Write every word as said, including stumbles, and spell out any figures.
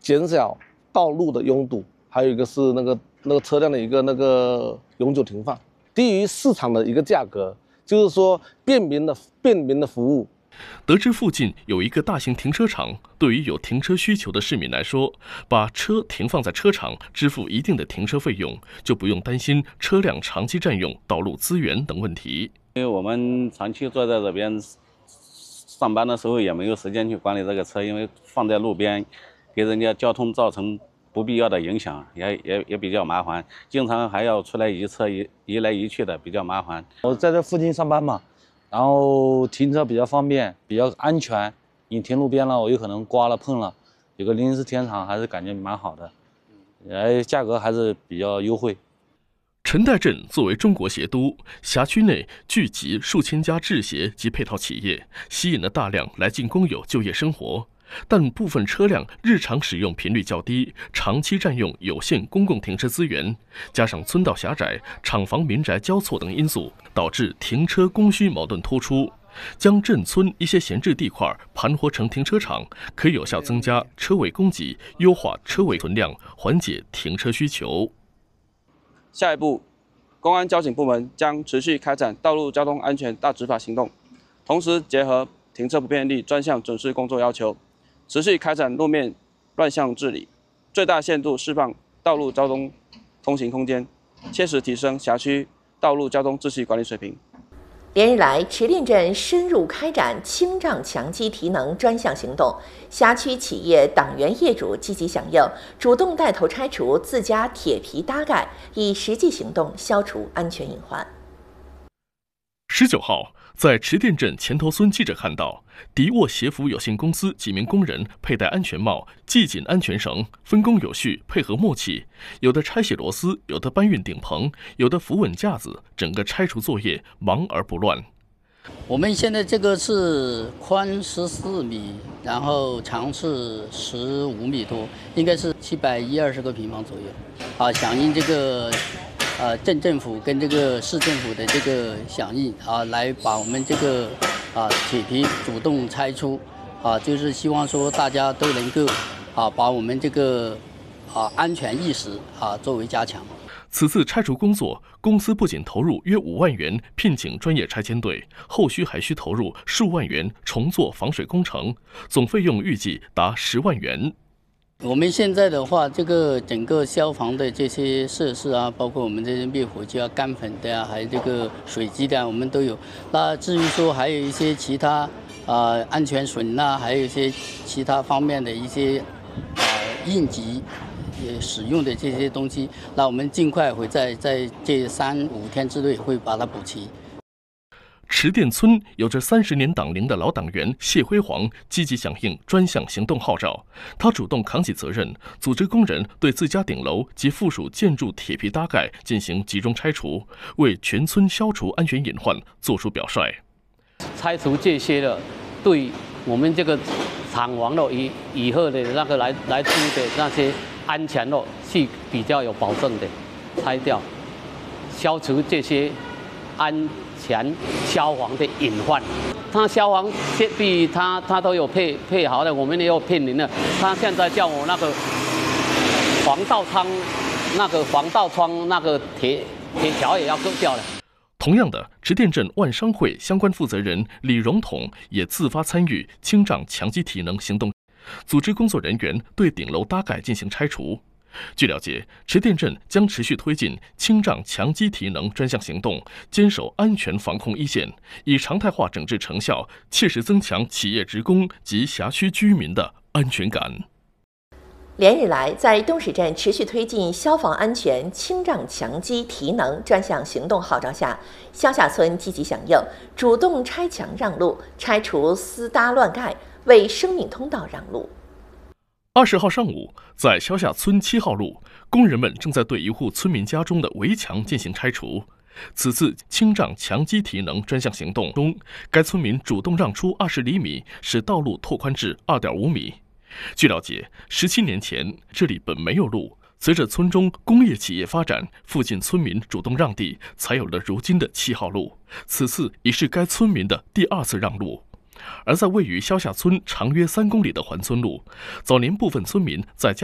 减少道路的拥堵，还有一个是那个那个车辆的一个那个永久停放，低于市场的一个价格，就是说便民的便民的服务。 得知附近有一个大型停车场，对于有停车需求的市民来说，把车停放在车场，支付一定的停车费用，就不用担心车辆长期占用道路资源等问题。 因为我们长期坐在这边上班的时候，也没有时间去管理这个车，因为放在路边，给人家交通造成不必要的影响，也也也比较麻烦，经常还要出来移车移移来移去的，比较麻烦。 我在这附近上班嘛。然后停车比较方便，比较安全。你停路边了，我有可能刮了碰了，有个临时停车场还是感觉蛮好的，哎，价格还是比较优惠。 陈代镇作为中国鞋都，辖区内聚集数千家制鞋及配套企业，吸引了大量来进工友就业生活。但部分车辆日常使用频率较低，长期占用有限公共停车资源，加上村道狭窄、厂房民宅交错等因素，导致停车供需矛盾突出。将镇村一些闲置地块盘活成停车场，可以有效增加车位供给，优化车位存量，缓解停车需求。 下一步，公安交警部门将持续开展道路交通安全大执法行动，同时结合停车不便利专项准施工作要求，持续开展路面乱象治理，最大限度释放道路交通通行空间，切实提升辖区道路交通秩序管理水平。 连日来，池店镇深入开展清障强基提能专项行动，辖区企业、党员、业主积极响应，主动带头拆除自家铁皮搭盖，以实际行动消除安全隐患。 十九号，在池店镇前头村，记者看到迪沃鞋服有限公司几名工人佩戴安全帽，系紧安全绳，分工有序，配合默契。有的拆卸螺丝，有的搬运顶棚，有的扶稳架子，整个拆除作业忙而不乱。 我们现在这个是宽十四米，然后长是十五米多，应该是七百一二十个平方左右。啊，响应这个。呃，镇政府跟这个市政府的这个响应啊，来把我们这个啊铁皮主动拆除啊，就是希望说大家都能够啊把我们这个啊安全意识啊作为加强。 此次拆除工作，公司不仅投入约五万元聘请专业拆迁队，后续还需投入数万元重做防水工程，总费用预计达十万元。 我们现在的话，这个整个消防的这些设施啊，包括我们这些灭火器啊、干粉的啊，还有这个水机的啊，我们都有。那至于说还有一些其他啊、呃、安全绳呐，还有一些其他方面的一些啊、呃、应急也使用的这些东西，那我们尽快会在在这三五天之内会把它补齐。 池店村有着三十年党龄的老党员谢辉煌积极响应专项行动号召，他主动扛起责任，组织工人对自家顶楼及附属建筑铁皮搭盖进行集中拆除，为全村消除安全隐患作出表率。 拆除这些的，对我们这个厂房的以以后的那个来来租的那些安全的是比较有保证的，拆掉，消除这些安。前消防的隐患，他消防设备他他都有配配好的，我们也有聘人了。他现在叫我那个防盗窗、那个防盗窗那个铁铁条也要割掉了。 同样的，池店镇万商会相关负责人李荣统也自发参与清障强基体能行动，组织工作人员对顶楼搭盖进行拆除。据了解，池店镇将持续推进清障强基提能专项行动，坚守安全防控一线，以常态化整治成效，切实增强企业职工及辖区居民的安全感。 连日来，在东石镇持续推进消防安全清障强基提能专项行动号召下，乡下村积极响应，主动拆墙让路，拆除私搭乱盖，为生命通道让路。 二十号上午，在萧下村七号路，工人们正在对一户村民家中的围墙进行拆除。此次清障强基提能专项行动中，该村民主动让出二十厘米，使道路拓宽至二点五米。据了解，十七年前这里本没有路，随着村中工业企业发展，附近村民主动让地，才有了如今的七号路。此次已是该村民的第二次让路。 而在位于萧下村长约三公里的环村路，早年部分村民在家